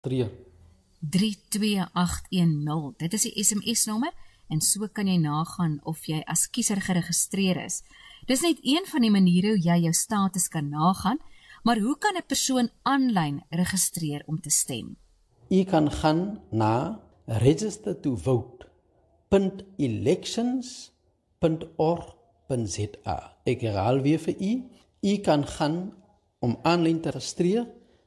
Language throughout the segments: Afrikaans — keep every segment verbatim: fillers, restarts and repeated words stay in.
Tree. drie twee agt een nul. Dit is die S M S-nommer en so kan jy nagaan of jy as kiezer geregistreer is. Dis net een van die maniere hoe jy jou status kan nagaan, maar hoe kan 'n persoon aanlyn registreer om te stem? U kan gaan na register to vote punt elections punt org punt z a. Ek herhaal weer vir u. U kan gaan om aanlyn te registreer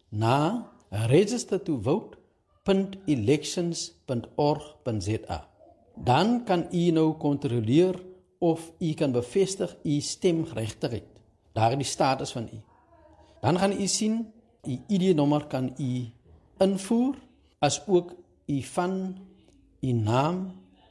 na register to vote punt elections punt org punt z a. Dan kan u nou kontroleer of u kan bevestig u stemgeregtigheid. Daar is die status van u. Dan gaan u sien, u I D-nommer kan u invoer, as ook u van, u naam,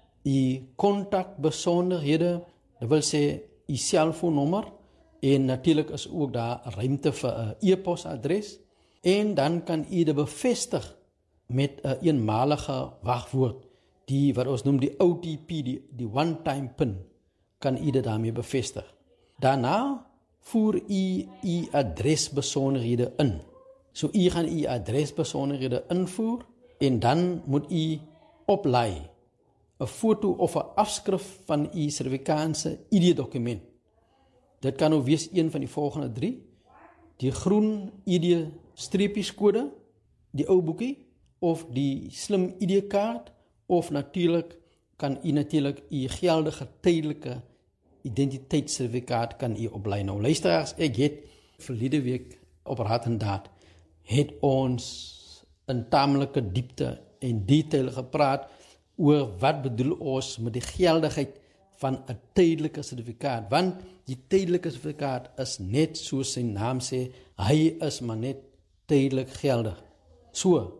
u kontakbesonderhede, dat wil sê u selfoonnommer, en natuurlijk is ook daar ruimte vir 'n e-posadres, en dan kan u dit bevestig met 'n eenmalige wagwoord, die wat ons noem die O T P, die, die one-time pin, kan u dit daarmee bevestig. Daarna voer u u adresbesonderhede in. So u gaan u adresbesonderhede invoer en dan moet u oplaai 'n foto of 'n afskrif van u Suid-Afrikaanse I D-dokument. Dit kan nou wees een van die volgende drie: die groen I D-streepieskode, die ou boekie, of die slim I D-kaart, of natuurlik kan u natuurlik u geldige tydelike identiteitssertifikaat kan u oplaai. Nou luisteraars, ek het verlede week op Raad en Daad het ons in tamelike diepte en detail gepraat oor wat bedoel ons met die geldigheid van 'n tydelike sertifikaat, want die tydelike sertifikaat is net soos sy naam sê, hy is maar net tydelik geldig. So,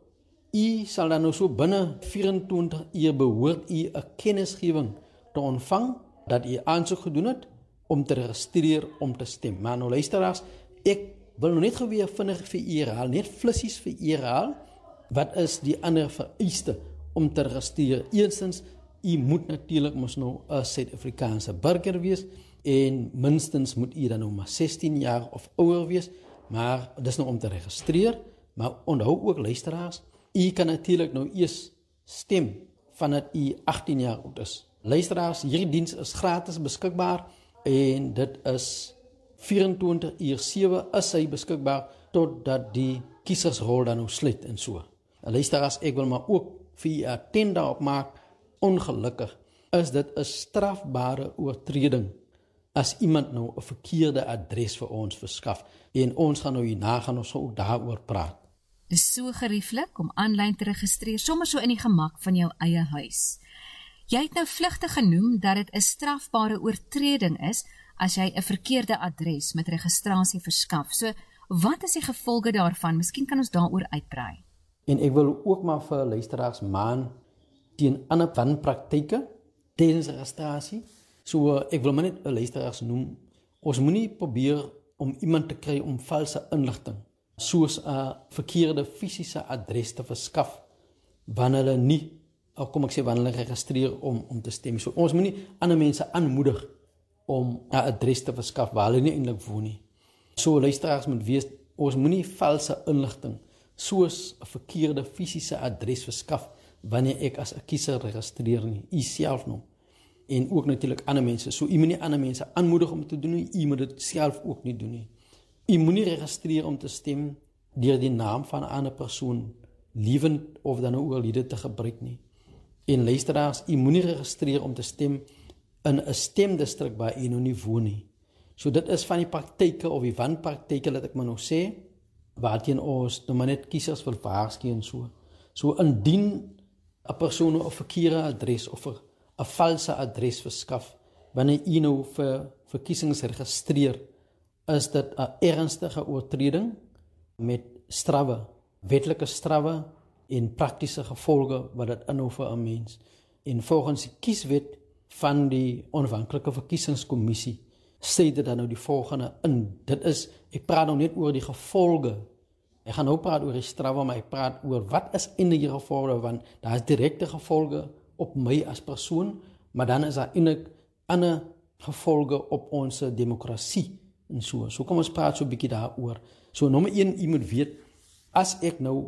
u sal dan nou so binne vyf-en-twintig uur behoort u 'n kennisgewing te ontvang dat u aansoek gedoen het om te registreer om te stem. Maar nou luisteraars, ek wil nou net weer vinnig vir u herhaal, net flissies vir u herhaal, wat is die ander vereiste om te registreer? Eerstens, u moet natuurlik mos nou 'n Suid-Afrikaanse burger wees, en minstens moet u dan nou maar sestien jaar of ouer wees, maar dis nou om te registreer, maar onthou ook luisteraars, u kan natuurlik nou eers stem vandat u agtien jaar oud is. Luisteraars, hierdie diens is gratis beskikbaar en dit is vyf-en-twintig uur sewe is hy beskikbaar totdat die kiesersrol dan nou sluit en so. Luisteraars, ek wil maar ook vir u attent daarop maak, ongelukkig is dit 'n strafbare oortreding as iemand nou 'n verkeerde adres vir ons verskaf, en ons gaan nou hierna gaan ons ook daaroor praat. Dis so gerieflik om aanlyn te registreer, sommer so in die gemak van jou eie huis. Jy het nou vlugtig genoem dat dit 'n strafbare oortreding is as jy 'n verkeerde adres met registrasie verskaf. So, wat is die gevolge daarvan? Miskien kan ons daaroor uitbrei. En ek wil ook maar vir luisteraars maan teen ander wanpraktyke tydens registrasie. So, ek wil maar net 'n luisteraars noem, ons moenie probeer om iemand te kry om valse inligting, soos 'n verkeerde fisiese adres te verskaf, wanneer hulle nie, of kom ek sê, wanneer hulle registreer om, om te stem. So, ons moet nie ander mense aanmoedig om 'n adres te verskaf waar hulle nie eintlik woon nie. So, luisteraars moet wees, ons moet nie valse inligting, soos 'n verkeerde fisiese adres verskaf, wanneer ek as 'n kiezer registreer nie, u self nou. En ook natuurlik ander mense. So, u moet nie ander mense aanmoedig om te doen nie, u moet dit self ook nie doen nie. U moet nie registreer om te stem deur die naam van 'n ander persoon, lewend of dan ook oorlede, te gebruik nie. En luisteraars, u moet nie registreer om te stem in 'n stemdistrik waar u nou nie woon nie. So dit is van die praktyke of die wanpraktyke, laat ek maar nou sê, waarteen ons nou maar net kiesers wil waarsku en so. So indien 'n persoon 'n verkeerde adres of 'n 'n valse adres verskaf, wanneer u nou vir verkiesings registreer, is dit 'n ernstige oortreding met strawwe, wetlike strawwe en praktiese gevolge wat dit inhou vir 'n mens. En volgens die kieswet van die onafhanklike verkiesingskommissie sê dit dan nou die volgende in. Dit is, ek praat nou net oor die gevolge. Ek gaan nou praat oor die strawwe, maar ek praat oor wat is in die gevolge, want daar is direkte gevolge op my as persoon, maar dan is daar eintlik ander gevolge op ons demokrasie en so. So kom ons praat so 'n bietjie daaroor. So nommer een, jy moet weet, as ek nou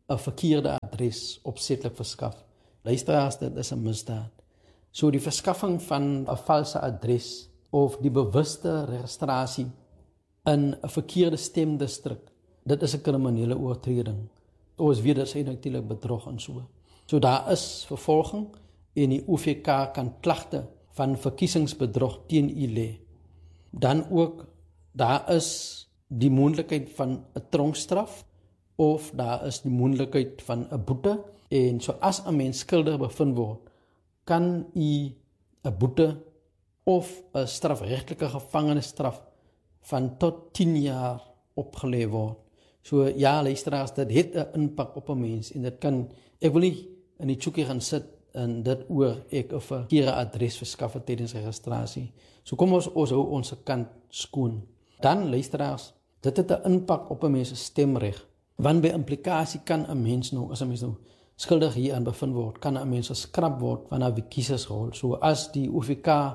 'n verkeerde adres opsetlik verskaf. Luisteraars, dit is 'n misdaad. So die verskaffing van 'n valse adres of die bewuste registrasie in 'n verkeerde stemdistrik, dit is 'n kriminele oortreding. Ons weet dit is natuurlik bedrog en so. So daar is vervolging en die O V K kan klagte van verkiesingsbedrog teen u lê. Dan ook, daar is die moontlikheid van 'n tronkstraf of daar is die moontlikheid van 'n boete. En so as 'n mens skuldig bevind word, kan u 'n boete of 'n strafregtelike gevangenisstraf van tot tien jaar opgelê word. So ja, luisteraars, dit het 'n impak op 'n mens en dit kan, ek wil nie in die tjoekie gaan sit en dit oor ek 'n verkeerde adres verskaf het tydens registrasie. So kom ons ons hou ons kant skoon. Dan luisteraars, dit het 'n impak op 'n mens se stemreg. Want by implikasie kan 'n mens nou, as 'n mens nou skuldig hieraan bevind word, kan 'n mens geskraap word van 'n kiesersrol. So as die O V K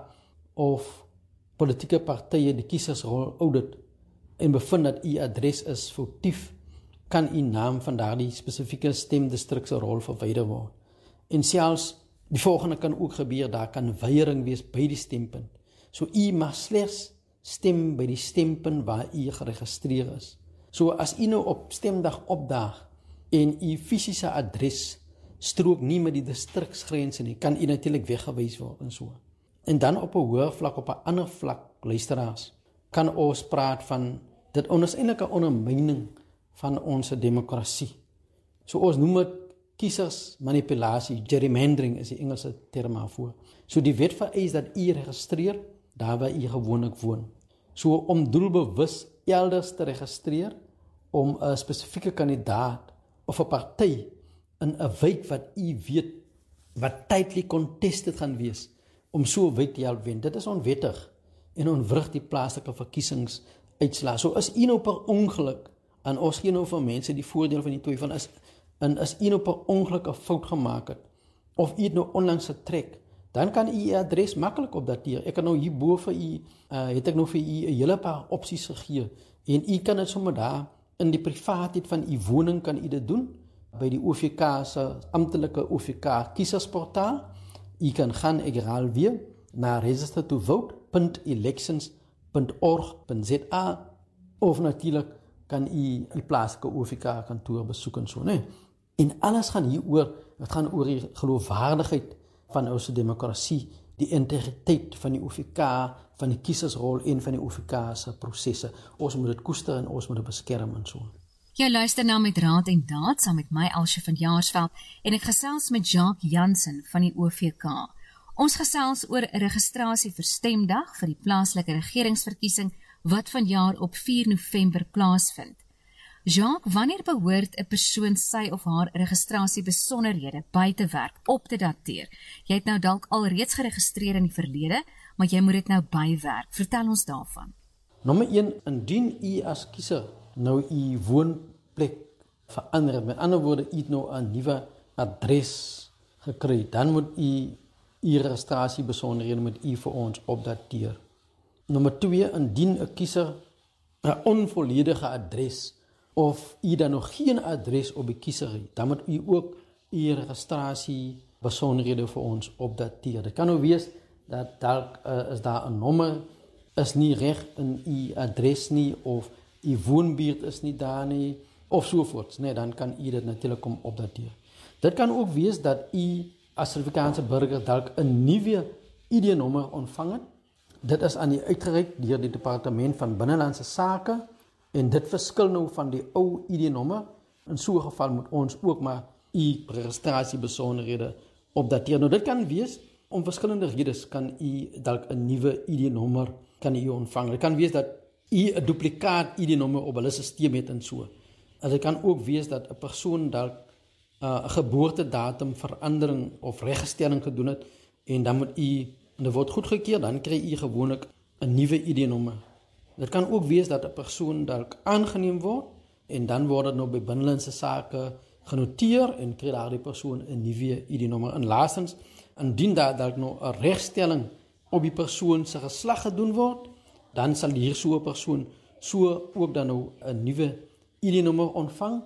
of politieke partye die kiesersrol audit en bevind dat u adres is foutief, kan u naam van daardie spesifieke stemdistrik se rol verwyder word. En selfs die volgende kan ook gebeur, daar kan weiering wees by die stempunt. So u mag slegs stem by die stempunt waar u geregistreer is. So as u nou op stemdag opdaag en u fisiese adres strook nie met die distriksgrense nie, kan u natuurlik weggewys word en so. En dan op 'n hoër vlak, op 'n ander vlak, luisteraars, kan ons praat van, dit is eintlik 'n ondermyning van ons demokrasie. So ons noem dit kiesersmanipulasie, gerrymandering is die Engelse term daarvoor. So die wet vereis dat u registreer daar waar u gewoonlik woon. So om doelbewus elders te registreer, om 'n spesifieke kandidaat of 'n party in 'n wijk wat u weet, wat tydlik contested gaan wees, om so 'n wijk te help wen. Dit is onwettig en onwrig die plaaslike verkiesingsuitslae. So is u nou per ongeluk, en ons gee nou vir mense die voordeel van die twyfel, is, en is u nou per ongeluk 'n fout gemaak het, of u het nou onlangs getrek, dan kan u u adres maklik opdateer. Ek kan nou hier bo vir u, uh, het ek nou vir u 'n hele paar opsies gegee, en u kan dit sommer daar, in die privaatheid van u woning kan u dit doen, by die O V K se amptelike O V K kiesersportaal. U kan gaan, ek herhaal weer, na register to vote punt elections punt org punt z a, of natuurlik kan u die plaaslike O V K kantoor besoek en so, nee. En alles gaan hier oor, het gaan oor die geloofwaardigheid van ons demokrasie, die integriteit van die O V K, van die kiesersrol en van die O V K se prosesse. Ons moet dit koester en ons moet dit beskerm en so. Jy luister na Met Raad en Daad saam met my Elsje van Jaarsveld en ek gesels met Jacques Jansen van die O V K. Ons gesels oor registrasie vir stemdag vir die plaaslike regeringsverkiesing wat vanjaar op vier November plaasvind. Jacques, wanneer behoort 'n persoon sy of haar registrasiebesonderhede by te werk, op te dateer? Jy het nou dalk al reeds geregistreer in die verlede, maar jy moet dit nou bywerk. Vertel ons daarvan. Nommer een, indien u as kiezer nou u woonplek verander, met ander woorde, u het nou 'n nuwe adres gekry, dan moet u u registrasiebesonderhede met u vir ons opdateer. Nommer twee, indien 'n kiezer 'n onvolledige adres of u dan nog geen adres op die kiezer het, dan moet u ook u registrasiebesonderhede vir ons opdateer. Dit kan nou wees dat dalk uh, is daar 'n nommer is nie reg in u adres nie, of u woonbuurt is nie daar nie, of sovoorts. Nee, dan kan u dit natuurlik kom opdateer. Dit kan ook wees dat u as Suid-Afrikaanse burger dalk 'n nuwe I D-nommer ontvang het. Dit is aan u uitgereik deur die Departement van Binnelandse Sake en dit verskil nou van die ou I D-nommer. In so 'n geval moet ons ook maar u registrasiebesonderhede opdateer. Nou dit kan wees om verskillende redes kan u dalk 'n nuwe I D-nommer kan u ontvang. Dit kan wees dat u 'n duplikaat I D-nommer op hulle stelsel het en so. En dit kan ook wees dat 'n persoon dalk 'n uh, geboortedatum verandering of regstelling gedoen het en dan moet u, en dit word goedgekeur, dan kry u gewoonlik 'n nuwe I D-nommer. Dit kan ook wees dat 'n persoon dalk aangeneem word en dan word dit nou by Binnelandse Sake genoteer en kry daardie persoon 'n nuwe I D-nommer. En laastens, indien daar dalk nou 'n regstelling op die persoon se geslag gedoen word, dan sal hier so 'n persoon so ook dan nou 'n nuwe I D-nommer ontvang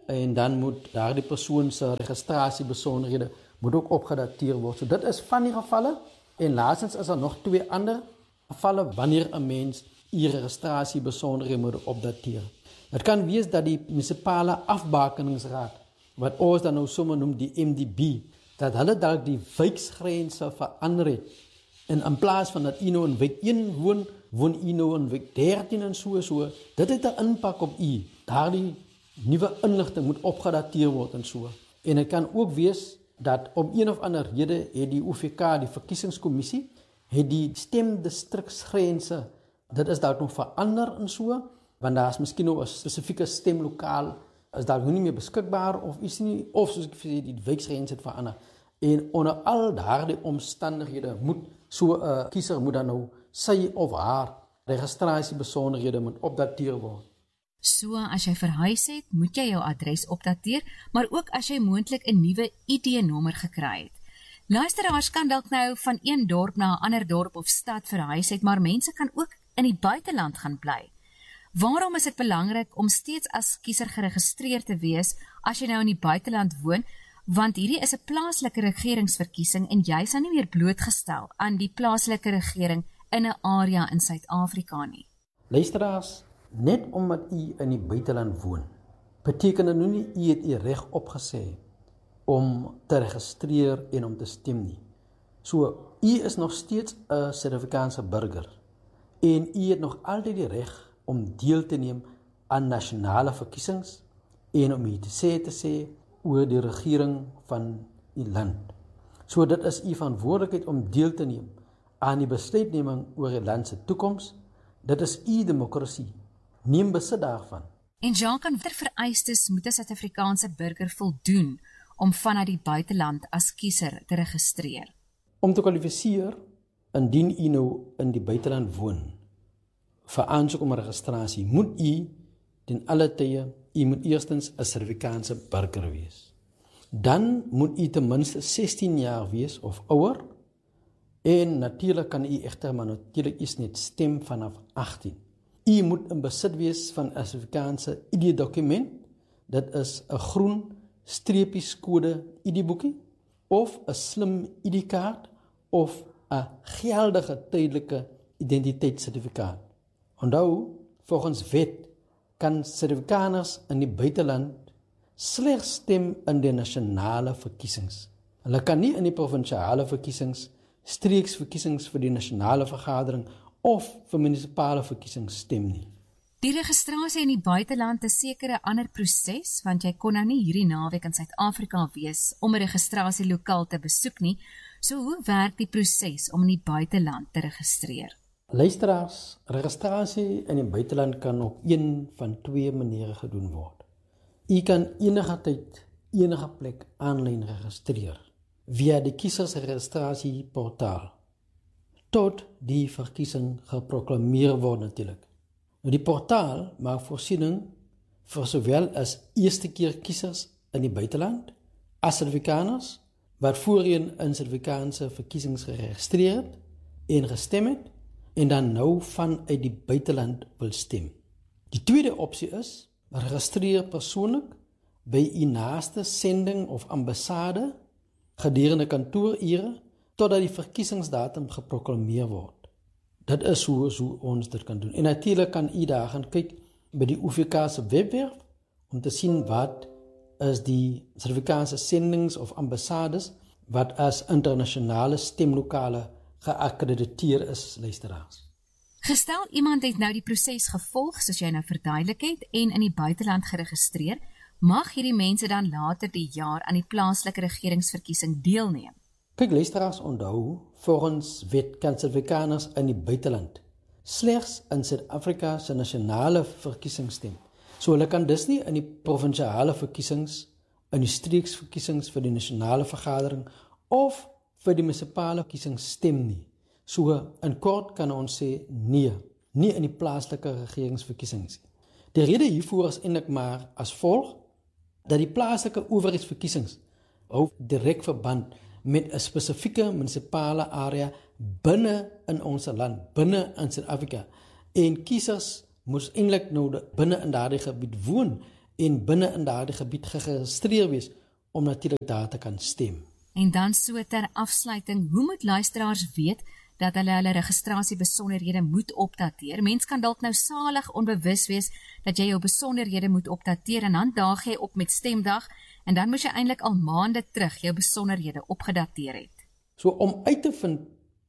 en dan moet daardie persoon se registrasiebesonderhede moet ook opgedateer word. So dit is van die gevalle en laastens is daar nog twee ander gevalle wanneer 'n mens die registrasiebesonderhede moet opdateer. Het kan wees dat die munisipale afbakeningsraad, wat ons dan nou sommer noem die M D B, dat hulle dalk die wijksgrense verander het. En in plaas van dat u nou in wijk een woon, woon u nou in wijk dertien en so so. Dit het 'n impak op u. Daardie nuwe inligting moet opgedateer word en so. En het kan ook wees dat om een of ander rede het die O V K, die verkiesingskommissie, het die stemdistriksgrense, dit is dalk nog verander en so, want daar is miskien nou 'n spesifieke stemlokaal, is dalk nou nie meer beskikbaar, of is nie, of soos ek sê, die wijksgrense het verander. En onder al daardie omstandighede moet so 'n uh, kiezer moet dan nou sy of haar registrasiebesonderhede moet opdateer word. So as jy verhuis het, moet jy jou adres opdateer, maar ook as jy moontlik 'n nuwe I D-nommer gekry het. Luisteraars kan dalk nou van een dorp na 'n ander dorp of stad verhuis het, maar mense kan ook in die buiteland gaan bly. Waarom is dit belangrik om steeds as kiezer geregistreer te wees as jy nou in die buiteland woon? Want hierdie is 'n plaaslike regeringsverkiesing en jy sal nie meer blootgestel aan die plaaslike regering in 'n area in Suid-Afrika nie. Luisteraars, net omdat u in die buiteland woon, beteken dit nou nie u het u reg opgesê om te registreer en om te stem nie. So, u is nog steeds 'n Suid-Afrikaanse burger en u het nog altyd die reg om deel te neem aan nasionale verkiesings en om u te sê te sê oor die regering van u land. So dit is u verantwoordelikheid om deel te neem aan die besluitneming oor die land se toekoms. Dit is u demokrasie. Neem besit daarvan. En Jean, kan watter vereistes moet 'n Suid-Afrikaanse burger voldoen om vanuit die buiteland as kiezer te registreer? Om te kwalifiseer, indien u nou in die buiteland woon, vir aansoek om registrasie, moet u ten alle tye, u moet eerstens 'n Suid-Afrikaanse burger wees. Dan moet u ten minste sestien jaar wees of ouer, en natuurlik kan u egter, maar natuurlik is net stem vanaf agttien. U moet in besit wees van 'n Suid-Afrikaanse I D-dokument, dit is 'n groen streepieskode I D-boekie, of 'n slim I D-kaart, of 'n geldige tydelike identiteitssertifikaat. Onthou, volgens wet kan Suid-Afrikaners in die buiteland slegs stem in die nasionale verkiesings. Hulle kan nie in die provinsiale verkiesings, streeksverkiesings vir die nasionale vergadering of vir munisipale verkiesings stem nie. Die registrasie in die buiteland is seker 'n ander proses, want jy kon nou nie hierdie naweek in Suid-Afrika wees om 'n registrasielokaal te besoek nie. So hoe werk die proses om in die buiteland te registreer? Luisteraars, registrasie in die buiteland kan op een van twee maniere gedoen word. U kan enige tyd, enige plek aanlyn registreer via die kiesersregistrasieportaal tot die verkiesing geproklameer word natuurlik. Die portaal maak voorsiening vir sowel as eerste keer kiesers in die buiteland as Suid-Afrikaners wat voorheen in Suid-Afrikaanse verkiesings geregistreer het en gestem het en dan nou vanuit die buiteland wil stem. Die tweede opsie is, registreer persoonlik by u naaste sending of ambassade gedurende kantoorure totdat die verkiesingsdatum geproklameer word. Dit is hoe, hoe ons dit kan doen. En natuurlik kan u daar gaan kyk by die O V K se webwerf om te sien wat is die Suid-Afrikaanse sendings of ambassades wat as internasionale stemlokale geakkrediteer is, luisteraars. Gestel iemand het nou die proses gevolg, soos jy nou verduidelik het, en in die buiteland geregistreer, mag hierdie mense dan later die jaar aan die plaaslike regeringsverkiesing deelneem? Kyk, luisteraars, onthou, volgens wet kan Suid-Afrikaners in die buiteland slegs in Suid-Afrika se nasionale verkiesing stem. So hulle kan dus nie in die provinsiale verkiesings, in die streeksverkiesings vir die nasionale vergadering of vir die munisipale verkiesings stem nie. So in kort kan ons sê nee, nie in die plaaslike regeringsverkiesings. Die rede hiervoor is eintlik maar as volg, dat die plaaslike owerheidsverkiesings hou direk verband met 'n spesifieke munisipale area binne in ons land, binne in Suid-Afrika. En kiesers moes eintlik nou binne in daardie gebied woon en binne in daardie gebied geregistreer wees om natuurlik daar te kan stem. En dan so ter afsluiting, hoe moet luisteraars weet dat hulle hulle registrasiebesonderhede moet opdateer? Mens kan dalk nou salig onbewus wees dat jy jou besonderhede moet opdateer en dan daag jy op met stemdag en dan moes jy eintlik al maande terug jou besonderhede opgedateer het. So om uit te vind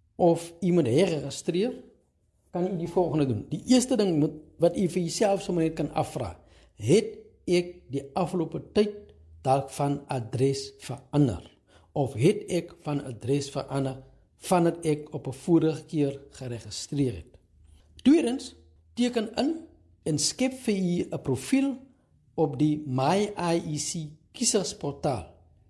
of u moet herregistreer, kan u die volgende doen. Die eerste ding moet, wat u vir jouself sommer net kan afvra, het ek die afgelope tyd dalk van adres verander? Of het ek van adres verander vandat ek op 'n vorige keer geregistreer het? Tweedens, teken in en skep vir u 'n profiel op die My I E C kiesersportaal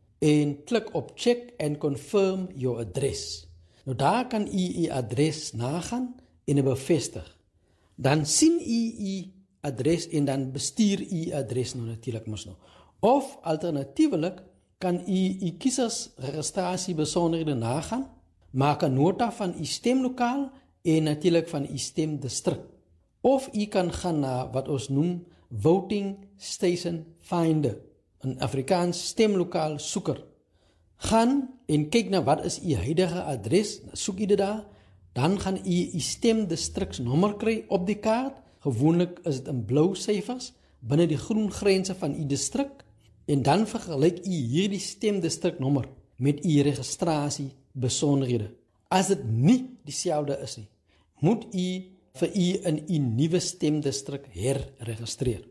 en klik op check and confirm your address. Nou daar kan u u adres nagaan en bevestig. Dan sien u u adres en dan bestuur u adres nou natuurlik mos nou. Of alternatiefelik kan u u kiesersregistrasie besonderhede nagaan, maak 'n nota van u stemlokaal en natuurlik van u stemdistrik. Of u kan gaan na wat ons noem Voting Station Finder, 'n Afrikaans stemlokaal soeker. Gaan en kyk na wat is u huidige adres, soek u dit daar, dan gaan u u stemdistriksnommer kry op die kaart. Gewoonlik is dit in blou syfers binne die groen grense van u distrik en dan vergelyk u hierdie stemdistriknommer met u registrasie besonderhede. As dit nie dieselfde is nie, moet u vir u in u nuwe stemdistrik herregistreer.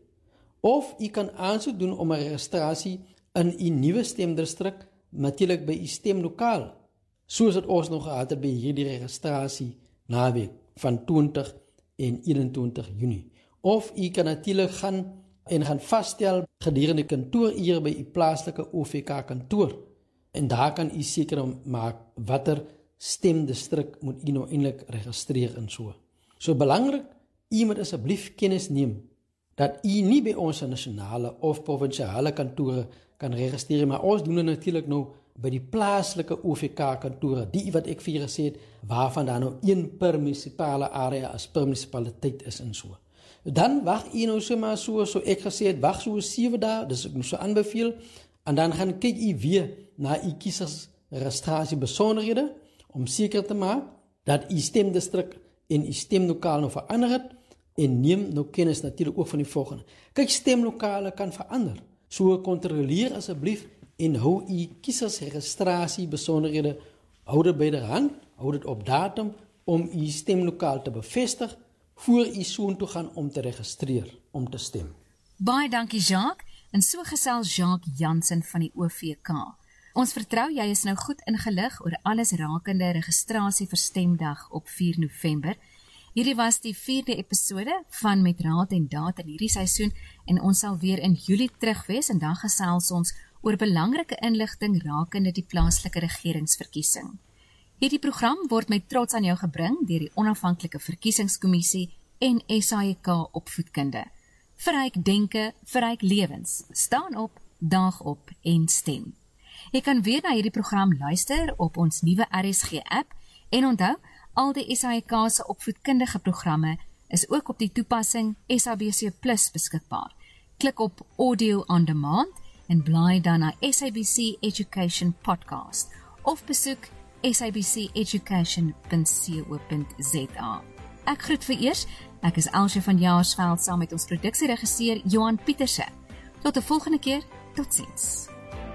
Of u kan aansoek doen om 'n registrasie in u nuwe stemdistrik natuurlik by u stemlokaal, soos wat ons nog gehad het by hierdie registrasie naweek van twintig en eenentwintig Junie. Of u kan natuurlik gaan en gaan vasstel gedurende kantoorure by u plaaslike O V K kantoor. En daar kan u seker maak watter stemdistrik moet u nou eintlik registreer en so. So belangrik, u moet asseblief kennis neem dat u nie by ons nasionale of provinsiale kantore kan registreer, maar ons doen dit natuurlik nou by die plaaslike O V K kantore, die wat ek vir julle gesê het, waarvan daar nou een per munisipale area as per munisipaliteit is en so. Dan wag u nou so maar so, so ek gesê het, wag so sewe dae, dis ek nou so aanbeveel, en dan gaan kyk u weer na u kiesersregistrasie besonderhede, om seker te maak, dat u stemdistrik en u stemlokaal nou verander het, en neem nou kennis natuurlik ook van die volgende. Kyk, stemlokale kan verander, so kontroleer asseblief en hou u kiesersregistrasie besonderhede, hou dit by die hand, hou dit op datum, om u stemlokaal te bevestig, voor u soontoe gaan om te registreer, om te stem. Baie dankie Jacques, en so gesels Jacques Jansen van die O V K. Ons vertrou jy is nou goed ingelig oor alles rakende registrasie vir stemdag op vier November. Hierdie was die vierde episode van Met Raad en Daad in hierdie seisoen en ons sal weer in Julie terug wees en dan gesels ons oor belangrike inligting rakende die plaaslike regeringsverkiesing. Hierdie program word met trots aan jou gebring deur die Onafhanklike Verkiesingskommissie en S A I K Opvoedkunde. Verryk denke, verryk lewens. Staan op, daag op en stem. Jy kan weer na hierdie program luister op ons nuwe R S G app en onthou, al die S A I K se opvoedkundige programme is ook op die toepassing S A B C Plus beskikbaar. Klik op Audio on Demand en blaai dan na S A B C Education Podcast of besoek s a b c education punt co punt z a. Ek groet vir eers, ek is Elsje van Jaarsveld saam met ons produksieregisseur Johan Pieterse. Tot 'n volgende keer, totsiens.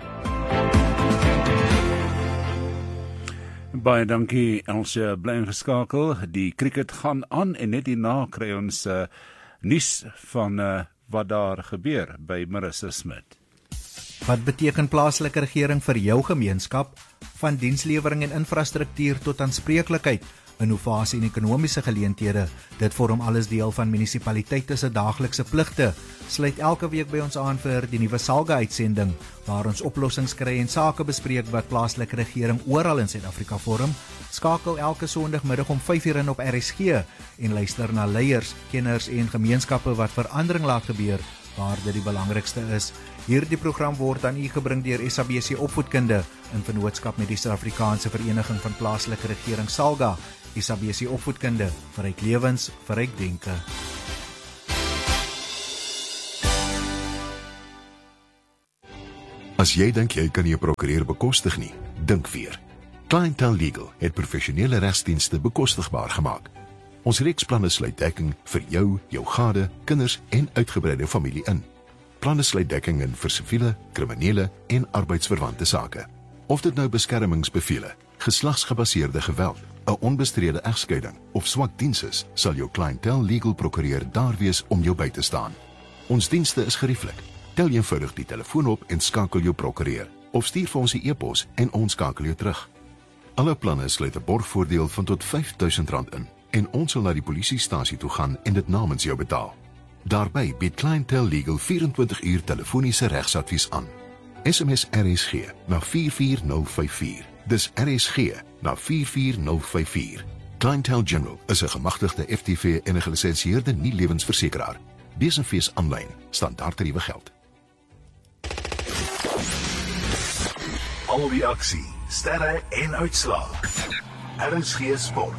Baie dankie Elsje, bly ingeskakel. Die cricket gaan aan en net hierna kry ons uh, nuus van uh, wat daar gebeur by Marissa Smit. Wat beteken plaaslike regering vir jou gemeenskap? Van dienslewering en infrastruktuur tot aanspreeklikheid, innovasie en ekonomiese geleenthede. Dit vorm alles deel van munisipaliteite se daaglikse pligte. Sluit elke week by ons aan vir die nuwe Salga-uitsending, waar ons oplossings kry en sake bespreek wat plaaslike regering oral in Suid-Afrika vorm. Skakel elke Sondagmiddag om vyf uur in op R S G en luister na leiers, kenners en gemeenskappe wat verandering laat gebeur waar dit die belangrikste is. Hierdie program word aan u gebring deur S A B C Opvoedkunde in vennootskap met die Suid-Afrikaanse Vereniging van Plaaslike Regering Salga. S A B C Opvoedkunde, verryk lewens, verryk denke. As jy dink jy kan jou prokureur bekostig nie, dink weer. Clientele Legal het professionele regsdienste bekostigbaar gemaak. Ons reeksplanne sluit dekking vir jou, jou gade, kinders en uitgebreide familie in. Planne sluit dekking in vir siviele, kriminele en arbeidsverwante sake. Of dit nou beskermingsbevele, geslagsgebaseerde geweld, 'n onbestrede egskeiding of swak diens is, sal jou Clientele Legal prokureur daar wees om jou by te staan. Ons dienste is gerieflik. Tel eenvoudig die telefoon op en skakel jou prokureur, of stuur vir ons 'n e-pos en ons skakel jou terug. Alle planne sluit 'n borgvoordeel van tot vyf duisend rand in en ons sal na die polisiestasie toe gaan en dit namens jou betaal. Daarbey bied Clientele Legal vyf-en-twintig uur telefoniese regsadvies aan. S M S R S G na vier vier nul vyf vier. Dis R S G na vier vier nul vyf vier. Clientele General is 'n gemagtigde F T V en 'n gelisensieerde nie-lewensversekeraar. Besenfees aanlyn, standaardtariewe geld. Al die aksie, sterre en uitslae. R S G Sport.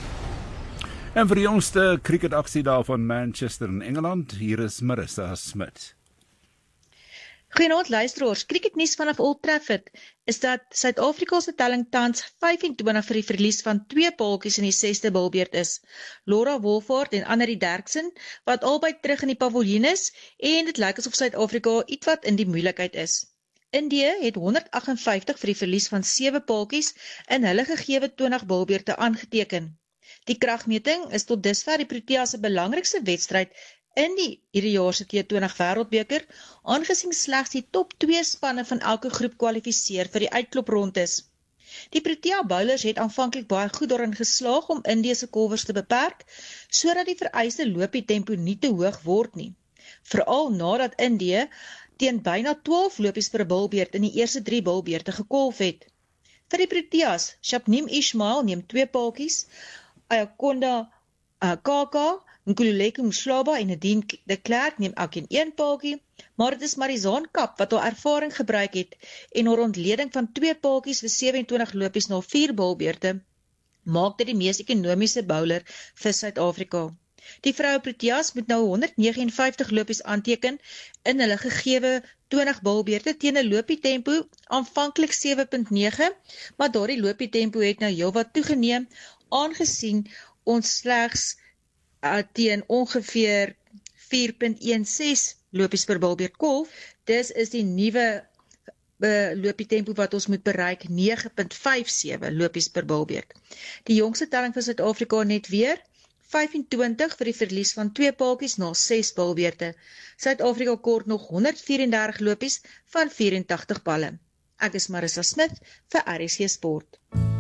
En vir die jongste cricketaksie daar van Manchester in Engeland, hier is Marissa Smit. Goeienaand luisteraars, cricketnuus vanaf Old Trafford is dat Suid-Afrika se telling tans vyf en twintig vir die verlies van twee paaltjies in die sesde bilbeurt is. Laura Wolfhard en Annelie Derksen, wat albei terug in die paviljoen is, en dit lyk asof Suid-Afrika ietwat in die moeilikheid is. Indië het honderd agt en vyftig vir die verlies van sewe paaltjies in hulle gegewe twintig bilbeurte aangeteken. Die kragmeting is tot dusver die Proteas se belangrikste wedstryd in die hierdie jaar se T twintig Wêreldbeker, aangesien slegs die top twee spanne van elke groep kwalifiseer vir die uitkloprondes. Die Protea bowlers het aanvanklik baie goed daarin geslaag om Indië se kolwers te beperk, sodat die vereiste loopie tempo nie te hoog word nie. Veral nadat Indië teen byna twaalf lopies per bilbeurt in die eerste drie bilbeurte gekolf het. Vir die Proteas, Shabnim Ismail neem twee paaltjies, Ayakonda uh, Kaka, Nkululeko Mhlaba en Nadine de Klerk neem elkeen een paaltjie, maar dit is Marizaan Kap wat haar ervaring gebruik het en haar ontleding van twee paaltjies vir sewe en twintig lopies na vier bilbeurte maak dit die mees ekonomiese bowler vir Suid-Afrika. Die vroue Proteas moet nou honderd nege en vyftig lopies aanteken in hulle gegewe twintig bilbeurte teen 'n lopie tempo aanvanklik sewe punt nege, maar daardie lopie tempo het nou heelwat toegeneem aangesien ons slegs uh, teen ongeveer vier punt een ses lopies per bilbeurt kolf. Dis is die nuwe uh, lopie tempo wat ons moet bereik, nege punt vyf sewe lopies per bilbeurt. Die jongste telling vir Suid-Afrika net weer vyf en twintig vir die verlies van twee paaltjies na ses bilbeurte. Suid-Afrika kort nog honderd vyf en dertig lopies van vyf en tagtig balle. Ek is Marissa Smith vir R S G Sport.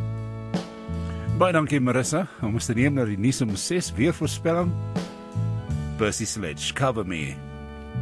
Baie dankie Marissa. Ons moet neem na die nuus om ses weer voorspelling. Percy Sledge, Cover Me.